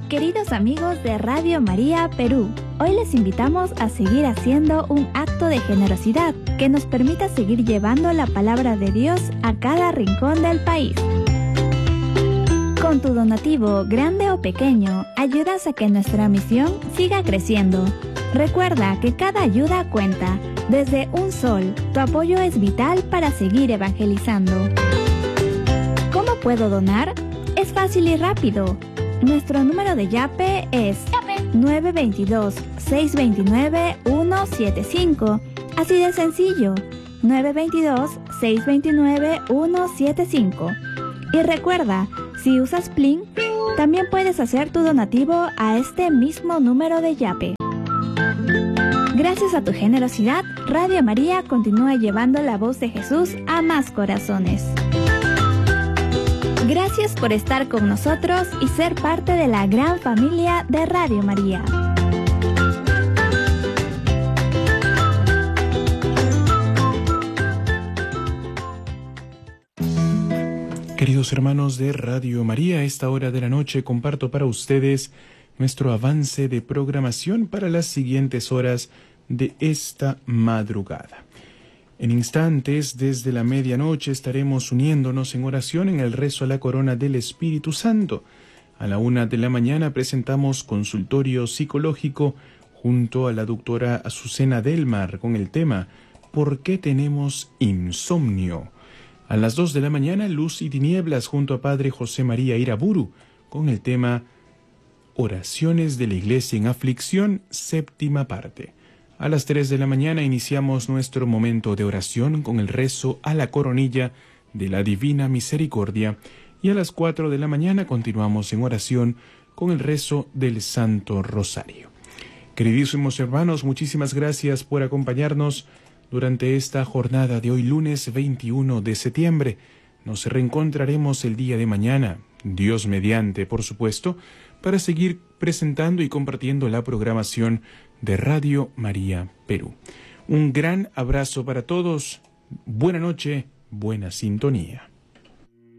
Queridos amigos de Radio María Perú, hoy les invitamos a seguir haciendo un acto de generosidad que nos permita seguir llevando la palabra de Dios a cada rincón del país. Con tu donativo, grande o pequeño, ayudas a que nuestra misión siga creciendo. Recuerda que cada ayuda cuenta. Desde un sol, tu apoyo es vital para seguir evangelizando. ¿Cómo puedo donar? Es fácil y rápido. Nuestro número de Yape es 922-629-175. Así de sencillo, 922-629-175. Y recuerda, si usas Plin, también puedes hacer tu donativo a este mismo número de Yape. Gracias a tu generosidad, Radio María continúa llevando la voz de Jesús a más corazones. Gracias por estar con nosotros y ser parte de la gran familia de Radio María. Queridos hermanos de Radio María, a esta hora de la noche comparto para ustedes nuestro avance de programación para las siguientes horas de esta madrugada. En instantes, desde la medianoche, estaremos uniéndonos en oración en el rezo a la corona del Espíritu Santo. A la 1 de la mañana presentamos consultorio psicológico junto a la doctora Azucena Delmar con el tema ¿Por qué tenemos insomnio? A las 2 de la mañana, Luz y Tinieblas junto a Padre José María Iraburu con el tema Oraciones de la Iglesia en Aflicción, séptima parte. A las 3 de la mañana iniciamos nuestro momento de oración con el rezo a la coronilla de la Divina Misericordia y a las 4 de la mañana continuamos en oración con el rezo del Santo Rosario. Queridísimos hermanos, muchísimas gracias por acompañarnos durante esta jornada de hoy lunes 21 de septiembre. Nos reencontraremos el día de mañana, Dios mediante, por supuesto, para seguir presentando y compartiendo la programación de Radio María Perú. Un gran abrazo para todos, buena noche, buena sintonía.